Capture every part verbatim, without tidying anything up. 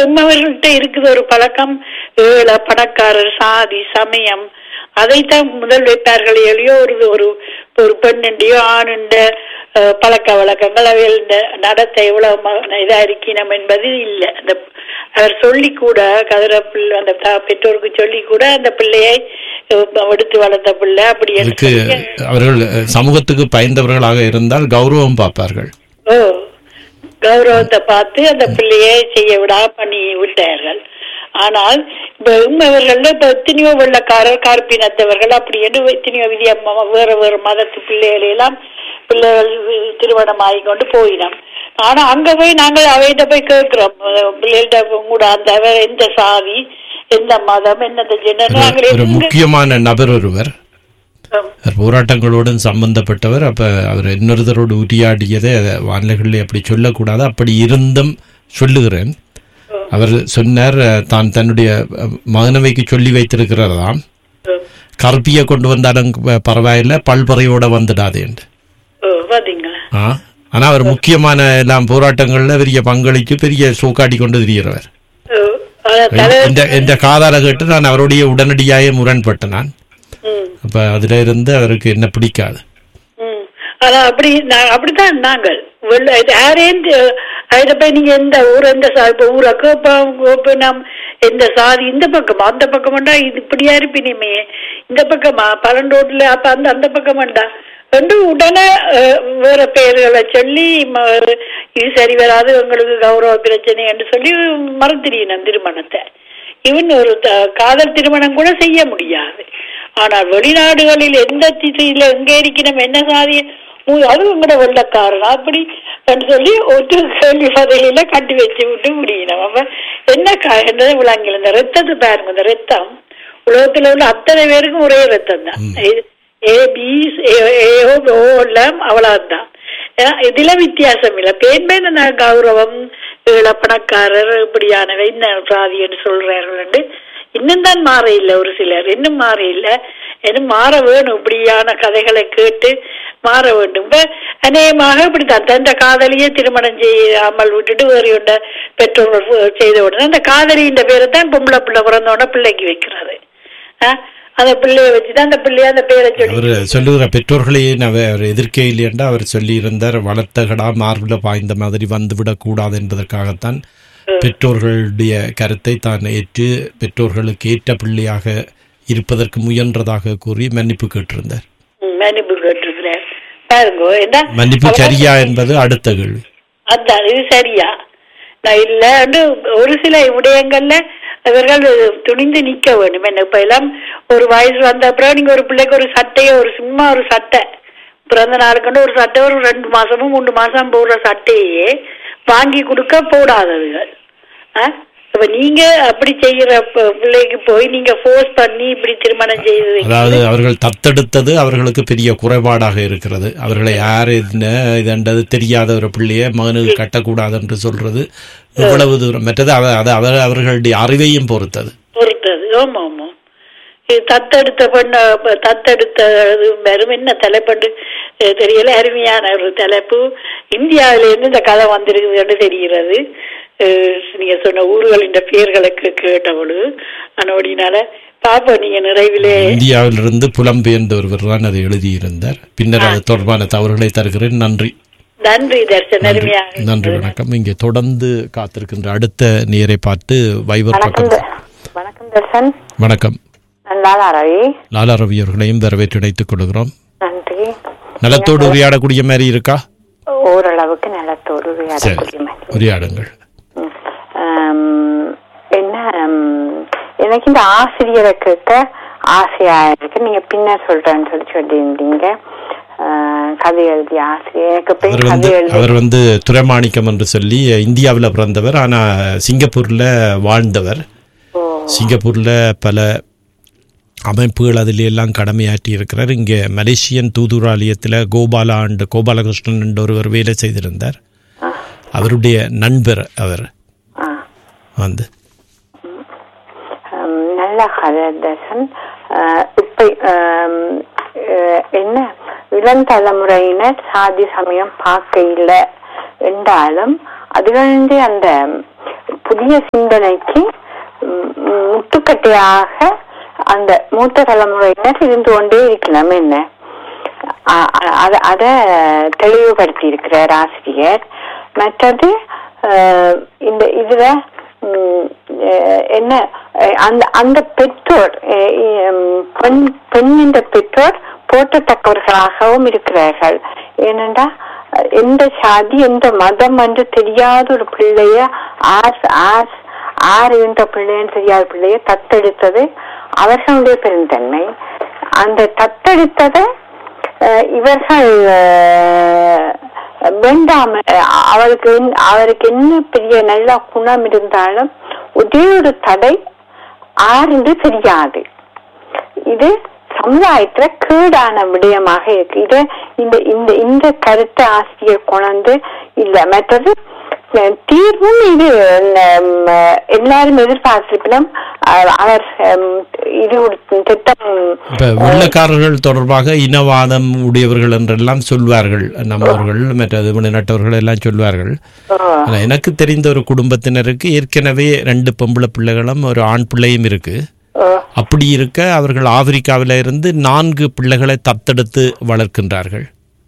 இம்மவர்கள்ட்ட இருக்குது ஒரு பழக்கம், ஏழை பணக்காரர் சாதி சமயம் அதைத்தான் முதல் வைத்தார்கள். எளியோ ஒரு ஒரு ஒரு பெண்ணுண்டியோ ஆணுண்ட பழக்க வழக்கங்கள் அவையில் நடத்த எவ்வளவு இதா இருக்கணும் என்பது இல்லை. அந்த அவர் சொல்லி கூட கதிர பிள்ளை அந்த பெற்றோருக்கு சொல்லி கூட அந்த பிள்ளையை எடுத்து வளர்த்த பிள்ளை அப்படி அவர்கள் சமூகத்துக்கு பயந்தவர்களாக இருந்தால் கௌரவம் பார்ப்பார்கள். ஓ கௌரவத்தை பார்த்து அந்த பிள்ளையை செய்ய விடா பண்ணி விட்டார்கள். ஆனால் இப்ப இவர்கள் இப்ப எத்தனையோ வெள்ளக்காரர் கார்பினத்தவர்கள் அப்படி என்று எத்தனையோ விதிய வேற வேறு மதத்து பிள்ளைகளெல்லாம் பிள்ளைகள் திருமணம் ஆகிக்கொண்டு போயினோம். ஆனா அங்க போய் நாங்கள் அவைகிட்ட போய் கேட்கிறோம், பிள்ளைகள்கிட்ட கூட அந்த எந்த சாதி எந்த மதம் என்ன. முக்கியமான நபர் ஒருவர் போராட்டங்களோடு சம்பந்தப்பட்டவர். அப்ப அவர் இன்னொருத்தரோடு உரையாடியதை வானிலைகளில் அப்படி சொல்லக்கூடாது, அப்படி இருந்தும் சொல்லுகிறேன். அவர் சொன்னார், தான் தன்னுடைய மகனவைக்கு சொல்லி வைத்திருக்கிறதாம், கற்பியை கொண்டு வந்தாலும் பரவாயில்ல பல்பறையோட வந்துடாது என்று. ஆனா அவர் முக்கியமான எல்லாம் போராட்டங்கள்ல பெரிய பங்களிச்சு பெரிய சோக்காடி கொண்டு திரிகிறவர். என்ற காதால கேட்டு நான் அவருடைய உடனடியாக முரண்பட்ட நான். அப்ப அதுல இருந்து அவருக்கு என்ன பிடிக்காது. அப்படி அப்படித்தான் நாங்கள் நீங்க எந்த ஊர் எந்த ஊருக்கு நாம் எந்த சாதி இந்த பக்கமா அந்த பக்கமாண்டா இது இப்படியா இருப்பினுமே இந்த பக்கமா பழண்டோட்டுல அப்ப அந்த அந்த பக்கமாண்டா ரெண்டு உடனே வேற பெயர்களை சொல்லி இது சரி வராது உங்களுக்கு கௌரவ பிரச்சனை என்று சொல்லி மறுத்திரியணும் திருமணத்தை. இவன் ஒரு காதல் திருமணம் கூட செய்ய முடியாது. ஆனால் வெளிநாடுகளில் எந்த திசையில எங்க இருக்கணும் என்ன சாதிய அது உங்களோட வெள்ளக்காரன் அப்படி சொல்லி ஒரு கேள்வி பதில கட்டி வச்சு விட்டு முடியணும். அப்ப என்ன என்றது விளங்கல. இந்த ரத்தத்தை பாருங்க, இந்த ரத்தம் உலகத்துல உள்ள அத்தனை பேருக்கும் ஒரே ரத்தம் தான். ஏ பி எல்லாம் அவ்வளவுதான். இதுல வித்தியாசம் இல்லை. பேன் பேன் கௌரவம் பணக்காரர் இப்படியானவை என்ன சாதி என்று சொல்றார்கள். இன்னும் தான் மாற இல்லை, ஒரு சிலர் இன்னும் மாற இல்லை. இன்னும் மாற வேணும். இப்படியான கதைகளை கேட்டு மாற வேண்டும். இப்ப அநேகமாக இப்படித்தான் தந்த காதலியே திருமணம் செய்யாமல் விட்டுட்டு வேறு ஒன்ற பெற்றோர்கள் செய்த உடனே அந்த காதலின்ற பேரை தான் பொம்பளை பிள்ளை பிறந்தோட பிள்ளைக்கு வைக்கிறது. அந்த பிள்ளைய வச்சுதான் அந்த பிள்ளைய அந்த பேரை சொல்லி அவர் சொல்லுகிற பெற்றோர்களையே அவர் எதிர்க்கே இல்லையென்றா அவர் சொல்லி இருந்தார். வளர்த்த கடா மார்பில பாய்ந்த மாதிரி வந்துவிடக் கூடாது என்பதற்காகத்தான் பெற்றோர்களுடைய கருத்தை தான் ஏற்று பெற்றோர்களுக்கு ஏற்ற பிள்ளையாக இருப்பதற்கு முயன்றதாக கூறி மன்னிப்பு கேட்டிருந்தார். மன்னிப்பு கேட்டிருக்கிறார் பாருங்க. மன்னிப்பு சரியா என்பது அடுத்த கேள்வி. அதான் இது சரியா நான் இல்ல ஒரு சில விடயங்கள்ல அவர்கள் துணிந்து நிக்க வேண்டும். என்ன இப்ப எல்லாம் ஒரு வயசு வந்த அப்புறம் நீங்க ஒரு பிள்ளைக்கு ஒரு சட்டையோ ஒரு சும்மா ஒரு சட்டை பிறந்த நாளுக்கு ஒரு சட்டை ஒரு ரெண்டு மாசமும் மூன்று மாசம் போடுற சட்டையே வாங்கி கொடுக்க போடாததுகள். இப்ப நீங்க அப்படி செய்யற பிள்ளைக்கு போய் நீங்க போர்ஸ் பண்ணி இப்படி திருமணம் செய்து, அதாவது அவர்கள் தத்தெடுத்தது அவர்களுக்கு பெரிய குறைபாடாக இருக்கிறது. அவர்களை யார் இதன்றது தெரியாத ஒரு பிள்ளைய மகனுக்கு கட்டக்கூடாது என்று சொல்றது இவ்வளவு தூரம். மற்றது அவர் அவர்களுடைய அறிவையும் பொறுத்தது பொறுத்தது ஆமா ஆமா. தத்தெடுத்த பெண்ண தத்தெடுத்த வெறும் என்ன தலைப்பண்டு தெரியல. அருமையான ஒரு தலைப்பு. இந்தியாவில இருந்து இந்த கதை வந்திருக்குதுன்னு தெரிகிறது. நீங்க சொன்ன ஊர்களின் பெயர்களுக்கு கேட்டவளு அதனால பாப்பா நீங்க நிறைவிலே இந்தியாவிலிருந்து புலம்பெயர்ந்த ஒருவர் தான் அதை எழுதியிருந்தார். பின்னர் அது தொடர்பான தவறுகளை தருகிறேன். நன்றி. நன்றி தர்ஷன். நன்றி வணக்கம். இங்கே தொடர்ந்து காத்திருக்கின்ற அடுத்த நேரை பார்த்து வைவர் பக்கம். வணக்கம் தர்ஷன். வணக்கம். லாலா ரவி. லாலா ரவி அவர்களையும் வரவேற்று இணைத்துக் கொள்கிறோம். நன்றி. நலத்தோடு உரையாடக்கூடிய மாதிரி இருக்கா? ஓரளவுக்கு நலத்தோடு உரையாடக்கூடிய மாதிரி உரையாடுங்கள். என்ன எனக்கு இந்த ஆசிரியரை கேட்க ஆசையா இருக்கு. நீங்க பின்னர் சொல்றேன்னு சொல்லி சொல்லியிருந்தீங்க. கதை எழுதிய ஆசிரியர் அவர் வந்து துரைமாணிக்கம் என்று சொல்லி இந்தியாவில் பிறந்தவர். ஆனா சிங்கப்பூர்ல வாழ்ந்தவர். சிங்கப்பூர்ல பல அமைப்புகள் அதில் எல்லாம் கடமையாற்றி இருக்கிறார். இங்கே மலேசியன் தூதுராலயத்தில் கோபாலா அண்ட் கோபாலகிருஷ்ணன் என்ற ஒருவர் வேலை செய்திருந்தார். அவருடைய நண்பர் அவர் வந்து நல்ல கதை தர்ஷன். இப்ப என்ன இளம் தலைமுறையினர் சாதி சமயம் பார்க்க இல்லை என்றாலும் அதுகளின்றி அந்த புதிய பெரிய சிந்தனைக்கு முட்டுக்கட்டையாக அந்த மூத்த தலைமுறையினர் இருந்து கொண்டே இருக்கலாம். என்ன அத தெளிவுபடுத்தி இருக்கிறார் ஆசிரியர். மற்றது இந்த இதுல என்ன அந்த அந்த பெற்றோர் பெண் பெண்ணின் பெற்றோர் போற்றத்தக்கவர்களாகவும் இருக்கிறார்கள். ஏனென்றா எந்த சாதி எந்த மதம் என்று தெரியாத ஒரு பிள்ளைய ஆர் ஆர் ஆர் என்ற பிள்ளைன்னு தெரியாத பிள்ளைய தத்தெடுத்தது அவர்களுடைய பெருந்தன்மை. அந்த தத்தெடுத்ததை இவர்கள் வேண்டாம அவருக்கு அவருக்கு என்ன பெரிய நல்ல குணம் இருந்தாலும் ஒரே ஒரு தடை ஆறு தெரியாது. இது சமுதாயத்துல கேடான விடயமாக இருக்கு. இத இந்த இந்த இந்த கருத்தை ஆசிரியர் கொண்டு இல்ல. மற்றது தீர்வும் இது எல்லாரும் எதிர்பார்த்திருப்பினும் அவர் இது ஒரு திட்டம். வெள்ளக்காரர்கள் தொடர்பாக இனவாதம் உடையவர்கள் என்றெல்லாம் சொல்வார்கள் நம்மவர்கள், மற்றது வெளிநாட்டவர்கள் எல்லாம் சொல்வார்கள். எனக்கு தெரிந்த ஒரு குடும்பத்தினருக்கு ஏற்கனவே ரெண்டு பொம்பளை பிள்ளைகளும் ஒரு ஆண் பிள்ளையும் இருக்கு. அப்படி இருக்க அவர்கள் ஆப்பிரிக்காவில இருந்து நான்கு பிள்ளைகளை தத்தெடுத்து வளர்க்கின்றார்கள்.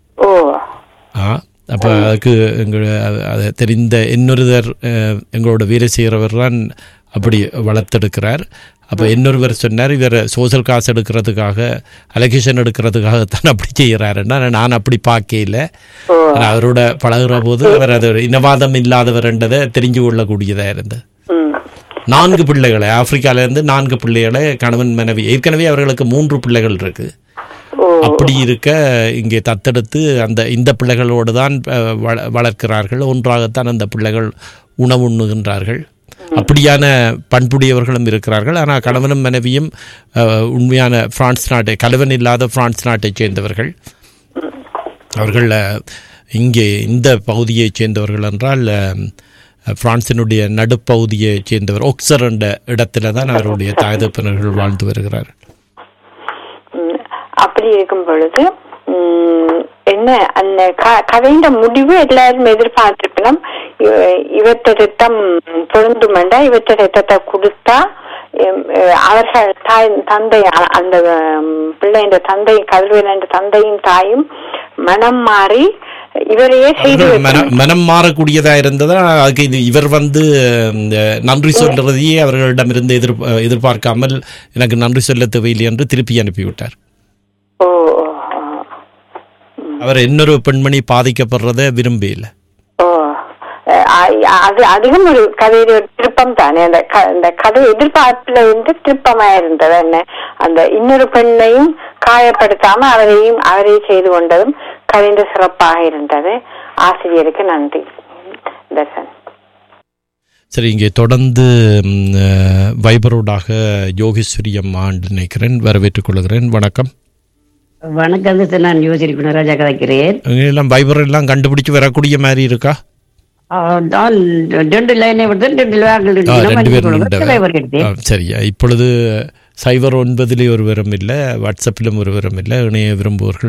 அப்போ அதுக்கு எங்கள் அதை தெரிந்த இன்னொருவர் எங்களோட வீர செய்கிறவர் தான் அப்படி வளர்த்தெடுக்கிறார். அப்போ இன்னொருவர் சொன்னார், இவர் சோசியல் காசு எடுக்கிறதுக்காக அலகேஷன் எடுக்கிறதுக்காகத்தான் அப்படி செய்கிறாருன்னா நான் அப்படி பார்க்கல. அவரோட பழகுற போது அவர் அது இனவாதம் இல்லாதவர்ன்றதை தெரிஞ்சு கொள்ளக்கூடியதாக இருந்தது. நான்கு பிள்ளைகளை ஆப்பிரிக்காவிலேருந்து நான்கு பிள்ளைகளை கணவன் மனைவி, ஏற்கனவே அவர்களுக்கு மூன்று பிள்ளைகள் இருக்கு. அப்படி இருக்க இங்கே தத்தெடுத்து அந்த இந்த பிள்ளைகளோடு தான் வளர்க்கிறார்கள். ஒன்றாகத்தான் அந்த பிள்ளைகள் உணவு உண்ணுகின்றார்கள். அப்படியான பண்புடையவர்களும் இருக்கிறார்கள். ஆனால் கணவனும் மனைவியும் உண்மையான பிரான்ஸ் நாட்டை, கணவன் இல்லாத பிரான்ஸ் நாட்டை சேர்ந்தவர்கள். அவர்கள் இங்கே இந்த பகுதியைச் சேர்ந்தவர்கள் என்றால் பிரான்சினுடைய நடுப்பகுதியை சேர்ந்தவர் ஒக்சர் என்ற இடத்துல தான் அவருடைய தாய் தகப்பனர்கள் வாழ்ந்து வருகிறார். அப்படி இருக்கும் பொழுது என்ன அந்த கதையின் முடிவு எல்லாரும் எதிர்பார்த்திருக்கணும். இவற்ற திட்டம் பொருந்துமெண்டா இவற்ற திட்டத்தை கொடுத்தா அவர்கள் தாய் தந்தை அந்த பிள்ளையின் தந்தை கல்வியின் தந்தையும் தாயும் மனம் மாறி இவரையே செய்து மனம் மாறக்கூடியதா இருந்ததா. அதுக்கு இது இவர் வந்து நன்றி சொல்றதையே அவர்களிடமிருந்து எதிர் எதிர்பார்க்காமல் எனக்கு நன்றி சொல்ல தேவையில்லை என்று திருப்பி அனுப்பிவிட்டார். அவர் இன்னொரு பெண்மணி பாதிக்கப்படுறத விரும்பல. அது அதிகம் ஒரு கதையில ஒரு திருப்பம் தானே. அந்த அந்த கதை எதிர்பார்ப்புல இருந்து திருப்பமா இருந்தது. என்ன அந்த இன்னொரு பெண்ணையும் காயப்படுத்தாம அவரையும் அவரையும் செய்து கொண்டதும் கதையின் சிறப்பாக இருந்தது. ஆசிரியருக்கு நன்றி தர்சன். சரி, இங்கே தொடர்ந்து வைபரோடாக யோகேஸ்வரி அம்மா நினைக்கிறேன், வரவேற்றுக் கொள்கிறேன். வணக்கம். வணக்கம், நான் யோகேஸ்வரி குணராஜா கதைக்கிறேன். எல்லாம் வைபர் எல்லாம் கண்டுபிடிச்சு வரக்கூடிய மாதிரி இருக்கா? சரியா. இப்பொழுது சைபர் ஒன்பதிலே ஒருவரும் இல்லை, வாட்ஸ்அப்பிலும் ஒருவரும் இல்லை. இணைய விரும்புவர்கள்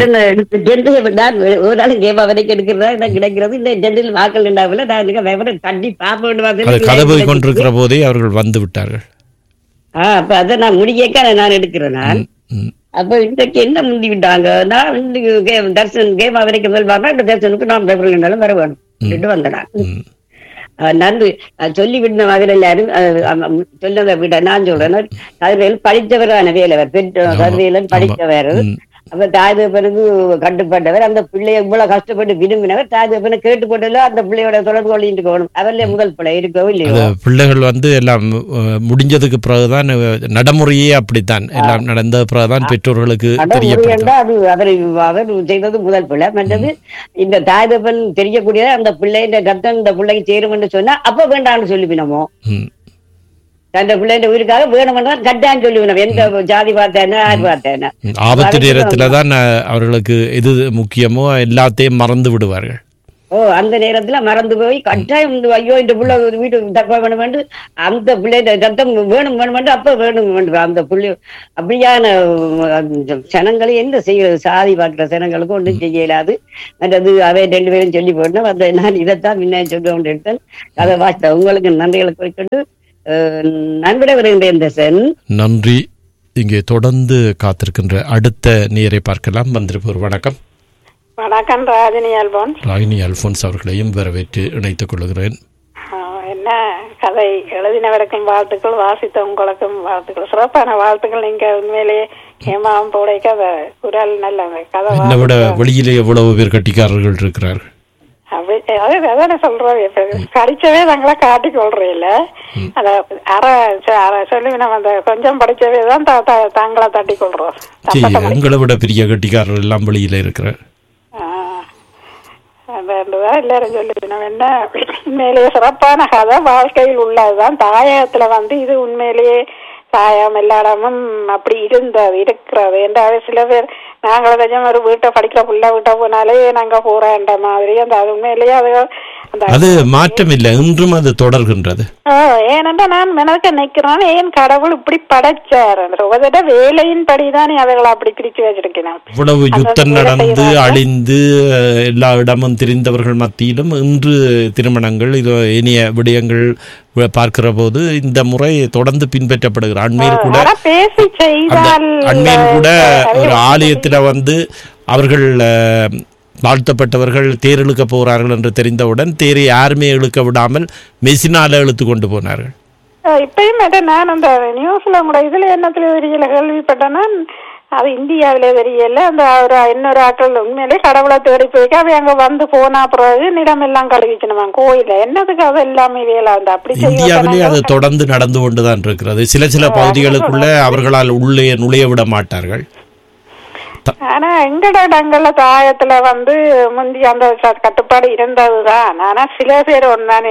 கதை போய் கொண்டிருக்கிற போதே அவர்கள் வந்து விட்டார்கள். அதை நான் முடிக்க நான் எடுக்கிறேன். நான் அப்ப இன்றைக்கு என்ன முந்தி விட்டாங்க. நான் தர்சன் கேமா வரைக்கும் தர்சனுக்கு நான் இருந்தாலும் வர வேணும் வந்தனா நன்றி சொல்லி விடுன மாதிரி எல்லாரும் சொன்னதை விட நான் சொல்றேன். கதிரையில் படித்தவரான வேலவர் பெற்ற கதிரையிலன் படித்தவர். அப்ப தாய் தகப்பனுக்கு கட்டுப்பட்டவர். அந்த பிள்ளைய இவ்வளவு கஷ்டப்பட்டு விரும்பினவர். தாய் தகப்பனை கேட்டு போட்டல அந்த பிள்ளையோட தொடர்பு கொள்ளிட்டு போகணும். அவர்ல முதல் பிள்ளை இருக்கவும் இல்லையோ. பிள்ளைகள் வந்து எல்லாம் முடிஞ்சதுக்கு பிறகுதான் நடைமுறையே அப்படித்தான் எல்லாம் நடந்த பிறகுதான் பெற்றோர்களுக்கு தெரியப்பட்டது. அது அவர் அவர் செய்தது முதல் பிள்ளை. மற்றது இந்த தாய் தகப்பன் தெரியக்கூடியது அந்த பிள்ளை ரத்தம் இந்த பிள்ளைக்கு சேரும் என்று சொன்னா அப்ப வேண்டாம்னு சொல்லிவினமோ. அந்த பிள்ளைங்க உயிருக்காக வேணும்னா கட்டான்னு சொல்லுவேன். எந்த ஜாதி பார்த்தேன்னா யார் பார்த்தேன்னா ஆபத்து நேரத்துலதான் அவர்களுக்கு எது முக்கியமோ எல்லாத்தையும் மறந்து விடுவார்கள். ஓ அந்த நேரத்துல மறந்து போய் கட்டாயம் இந்த ஐயோ இந்த புள்ள வீட்டுக்கு தப்பா வேணும் வேண்டு அந்த பிள்ளை ரத்தம் வேணும் வேணும் வேண்டு அப்ப வேணும் வேண்டு அந்த புள்ளி அப்படியான சனங்களை என்ன செய்யறது? சாதி பார்க்கிற சனங்களுக்கு ஒன்றும் செய்ய இயலாது. மற்றது அவை ரெண்டு பேரும் சொல்லி போடணும். அந்த நான் இதைத்தான் முன்ன சொல்ல கொண்டு எடுத்தேன். அதை வாசித்த உங்களுக்கு நன்றிகளை குறிக்கொண்டு நண்பிட வருகின்றேன் தர்சன். நன்றி. இங்கே தொடர்ந்து காத்திருக்கின்ற அடுத்த நேரை பார்க்கலாம். வந்திருப்போர் வணக்கம். வணக்கம், ராஜினி அல்போன்ஸ். ராகினி அல்போன்ஸ் அவர்களையும் வரவேற்று இணைத்துக் கொள்கிறேன். என்ன கதை எழுதினவருக்கும் வாழ்த்துக்கள், வாசித்த உங்களுக்கும் வாழ்த்துக்கள், சிறப்பான வாழ்த்துக்கள். நீங்க உண்மையிலேயே ஏமாவும் போடைக்க குரல் நல்ல கதை. என்னை விட வெளியிலே எவ்வளவு பேர் கட்டிக்காரர்கள் இருக்கிறார்கள். அதான சொல்றேன், படிச்சவே தங்களை காட்டி கொள்றீல்ல. அத அரை சொல்லி நம்ம அந்த கொஞ்சம் படிச்சவே தான் தங்களை தட்டி கொள்றோம். உங்களை விட பெரிய கட்டிக்காரர்கள் எல்லாம் வெளியில இருக்கிறார். எல்லாரும் சொல்லிக்கணும். என்ன உண்மையிலேயே சிறப்பான கதை, வாழ்க்கையில் உள்ளதுதான். தாயகத்துல வந்து இது உண்மையிலேயே தாயம் எல்லா இடமும் அப்படி இருந்தது இருக்கிறது. என்ற சில பேர் நாங்கள் கொஞ்சம் ஒரு வீட்டை படிக்கிற புள்ள வீட்டை போனாலே நாங்க போறேன்ற மாதிரி அந்த அது உண்மையிலேயே அது அது மாற்றம் இல்லை, இன்றும் அது தொடர்கின்றது. ஏனென்றா நான் மெனக்க நிக்கிறேன், ஏன் கடவுள் இப்படி படைச்சாரு வேலையின் படிதானே அதுகளை அப்படி பிரிச்சு வச்சிருக்கணும். இவ்வளவு யுத்தம் நடந்து அழிந்து எல்லா இடமும் தெரிந்தவர்கள் மத்தியிலும் இன்று திருமணங்கள் இது இனிய விடயங்கள் பார்க்கிற போது இந்த முறை தொடர்ந்து பின்பற்றப்படுகிற அண்மையில் கூட அண்மையில் கூட ஒரு ஆலயத்தில் வந்து அவர்கள் வாழ்த்தப்பட்டவர்கள் தேர் இழுக்க போறார்கள் என்று தெரிந்தவுடன் தேரை யாருமே இழுக்க விடாமல் மெசினால இழுத்து கொண்டு போனார்கள். இப்பயும் நான் அந்த நியூஸ்ல கூட இதுல என்னத்துல தெரியல கேள்விப்பட்டேன்னா அது இந்தியாவிலே தெரியல. அந்த ஒரு இன்னொரு ஆட்கள் உண்மையிலே கடவுளை தேடி போய்க்க அவை அங்க வந்து போனா பிறகு நிலம் எல்லாம் கழுவிக்கணுமா கோயில என்னதுக்கு அது எல்லாமே வேலை வந்து அப்படி. இந்தியாவிலே அது தொடர்ந்து நடந்து கொண்டுதான் இருக்கிறது. சில சில பகுதிகளுக்குள்ள அவர்களால் உள்ளே நுழைய விட மாட்டார்கள். ஆனா எங்கட இடங்கள்ல தாயத்துல வந்து முந்தி அந்த கட்டுப்பாடு இருந்ததுதான். ஆனா சில பேர் ஒன்னானே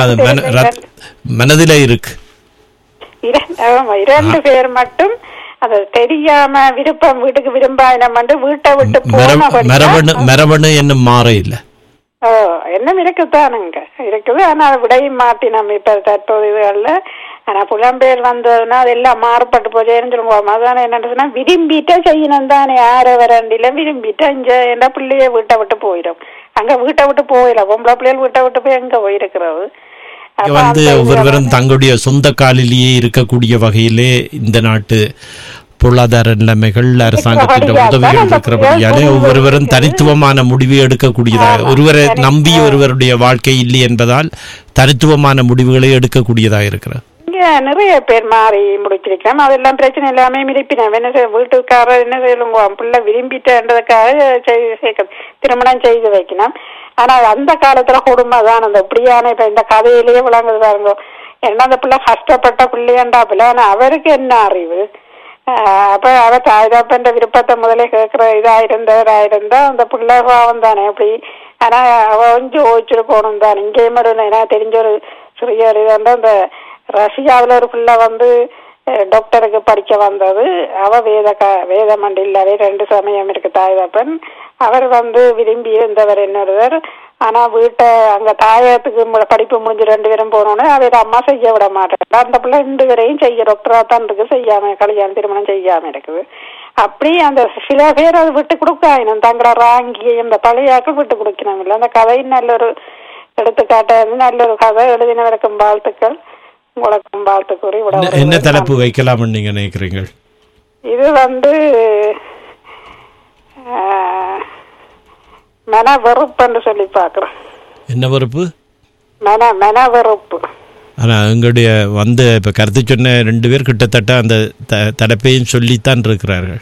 மனதில இருக்கு. இரண்டு பேர் மட்டும் அது தெரியாம விருப்பம் வீட்டுக்கு விரும்பாயினம் வந்து வீட்டை விட்டு மரபணு என்ன மாற இல்ல. ஓ என்ன இருக்குதானுங்க இருக்குது. ஆனா அதை விடையும் மாட்டி நம்ம இப்ப தற்போது இதுகள்ல. ஆனா புலம்பெயர் வந்ததுன்னா அது எல்லாம் மாறுபட்டு போச்சேன்னு சொல்லுவோம். அதான என்னன்னா விரும்பிட்டா செய்யணும் தானே. யார வரண்டில விரும்பிட்டா இங்க என்ன பிள்ளைய வீட்டை விட்டு போயிடும். அங்க வீட்டை விட்டு போயிடும். பொம்பளை பிள்ளைகள் வீட்டை விட்டு போய் எங்க போயிருக்கிறது வந்து ஒவ்வொருவரும் தங்களுடைய சொந்த காலிலேயே இருக்கக்கூடிய வகையிலே இந்த நாட்டு பொருளாதார நிலைமைகள் அரசாங்கத்தின் உதவிகள் இருக்கிறபடியாலே ஒவ்வொருவரும் தனித்துவமான முடிவு எடுக்கக்கூடியதாக ஒருவரை நம்பி ஒருவருடைய வாழ்க்கை இல்லை என்பதால் தனித்துவமான முடிவுகளை எடுக்கக்கூடியதாக இருக்கிறது. நிறைய பேர் மாறி முடிச்சிருக்கிறோம். அதெல்லாம் பிரச்சனை எல்லாமே மிரிப்பினோம். என்ன வீட்டுக்காரர் என்ன சொல்லுவோம் பிள்ளை விரும்பிட்டதுக்காக திருமணம் செய்து வைக்கணும். ஆனா அந்த காலத்துல குடும்பம் தான் அந்த இப்படியான இப்ப இந்த கதையிலேயே விளங்குது பாருங்க. ஏன்னா அந்த பிள்ளை கஷ்டப்பட்ட பிள்ளையண்டா பிள்ளை. ஆனா அவருக்கு என்ன அறிவு? அப்ப அவ தாய்தாப்பன்ற விருப்பத்தை முதலே கேட்கிற இதா இருந்தவராயிருந்தா அந்த பிள்ளை பாவம் தானே அப்படி. ஆனா அவ கொஞ்சம் ஓய்ச்சிருக்கணும் தான். இங்கேயும் ஒரு தெரிஞ்ச ஒரு சிறிய ஒரு இதாண்டா இந்த ரஷ்யாவில் ஒரு பிள்ளை வந்து டாக்டருக்கு படிக்க வந்தது. அவ வேத க வேத மண்டில்லாவே ரெண்டு சமயம் இருக்கு தாய்தாப்பன். அவர் வந்து விரும்பி இருந்தவர் இன்னொருவர். ஆனா வீட்டை அங்க தாயத்துக்கு படிப்பு முடிஞ்சு ரெண்டு பேரும் போனோன்னு அவர் அம்மா செய்ய விட மாட்டேன். அந்த பிள்ளை ரெண்டு பேரையும் செய்ய டாக்டரா தான் இருக்கு, செய்யாம கல்யாணம் திருமணம் செய்யாம இருக்குது. அப்படி அந்த சில பேர் அதை விட்டு கொடுக்காயினும் தங்களை ராங்கி இந்த பழையாக்கள் விட்டு கொடுக்கணும் இல்லை. அந்த கதையின் நல்ல ஒரு எடுத்துக்காட்ட நல்ல ஒரு கதை எழுதினவருக்கும் வாழ்த்துக்கள், உங்களுக்கும் வாழ்த்து கூறி விட. என்ன தலைப்பு வைக்கலாம் நீங்க நினைக்கிறீங்க? இது வந்து மன வெறுப்புன்னு சொல்லி பாக்குறோம். என்ன வெறுப்பு? மன மன வெறுப்பு. ஆனா எங்களுடைய வந்து இப்ப கருத்து சொன்ன ரெண்டு பேர் கிட்டத்தட்ட அந்த தலைப்பையும் சொல்லித்தான் இருக்கிறார்கள்.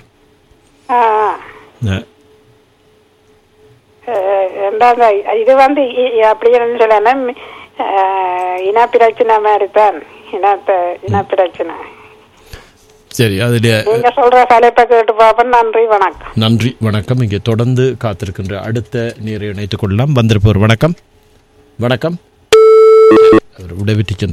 இது வந்து அப்படின்னு சொல்ல இன பிரச்சனை மாதிரி தான். இனத்தை இன பிரச்சனை. சரி, அதுல நீங்க சொல்ற தலைப்பை கேட்டு பாப்பேன். நன்றி, வணக்கம். நன்றி, வணக்கம். இங்கே தொடர்ந்து காத்திருக்கின்ற அடுத்த நேரை இணைத்துக் கொள்ளலாம். வந்திருப்பவர் வணக்கம். வணக்கம். விடைபெற்று